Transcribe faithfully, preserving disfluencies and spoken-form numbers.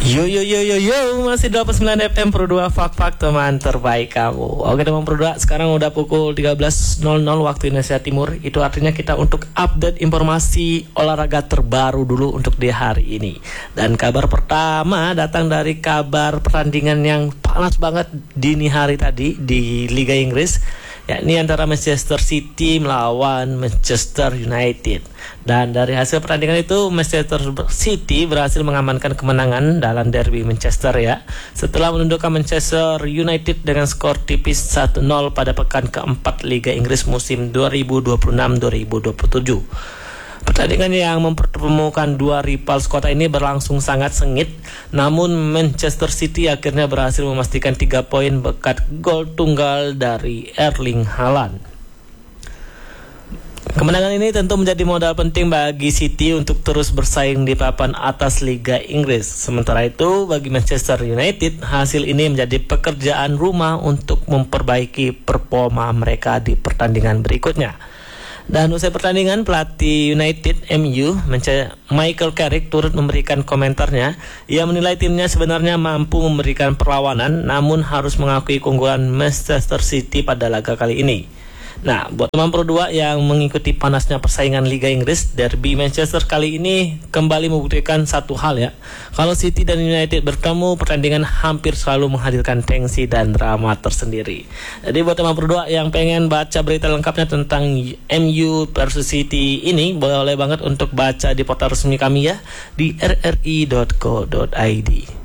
Yo yo yo yo yo, masih dua puluh sembilan F M Pro dua, fak-fak teman terbaik kamu. Oke teman Pro dua, sekarang udah pukul tiga belas nol nol waktu Indonesia Timur. Itu artinya kita untuk update informasi olahraga terbaru dulu untuk di hari ini. Dan kabar pertama datang dari kabar pertandingan yang panas banget dini hari tadi di Liga Inggris, yakni antara Manchester City melawan Manchester United. Dan dari hasil pertandingan itu Manchester City berhasil mengamankan kemenangan dalam derby Manchester ya, setelah menundukkan Manchester United dengan skor tipis satu nol pada pekan keempat Liga Inggris musim dua ribu dua puluh enam dua ribu dua puluh tujuh. Pertandingan yang mempertemukan dua rival kota ini berlangsung sangat sengit, namun Manchester City akhirnya berhasil memastikan tiga poin berkat gol tunggal dari Erling Haaland. Kemenangan ini tentu menjadi modal penting bagi City untuk terus bersaing di papan atas Liga Inggris. Sementara itu, bagi Manchester United, hasil ini menjadi pekerjaan rumah untuk memperbaiki performa mereka di pertandingan berikutnya. Dan usai pertandingan, pelatih United M U Michael Carrick turut memberikan komentarnya. Ia menilai timnya sebenarnya mampu memberikan perlawanan, namun harus mengakui keunggulan Manchester City pada laga kali ini. Nah, buat teman Pro dua yang mengikuti panasnya persaingan Liga Inggris, derby Manchester kali ini kembali membuktikan satu hal ya. Kalau City dan United bertemu, pertandingan hampir selalu menghadirkan tensi dan drama tersendiri. Jadi buat teman Pro dua yang pengen baca berita lengkapnya tentang M U versus City ini, boleh banget untuk baca di portal resmi kami ya, di r r i dot co dot i d.